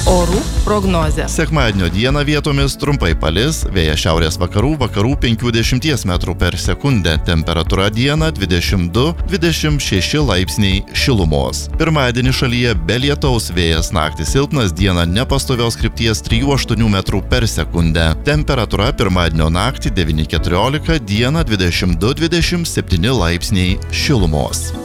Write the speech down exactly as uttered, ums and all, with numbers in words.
Orų prognozė. Sekmadienio dieną vietomis trumpai palis, vėjas šiaurės vakarų, vakarų penkiasdešimt metrų per sekundę, temperatūra dieną dvidešimt du dvidešimt šeši laipsniai šilumos. Pirmadienį šalyje be lietaus, vėjas naktį silpnas, dieną nepastovios krypties trijų aštuonių metrų per sekundę. Temperatūra pirmadienio naktį devyni keturiolika, dieną dvidešimt du dvidešimt septyni laipsniai šilumos.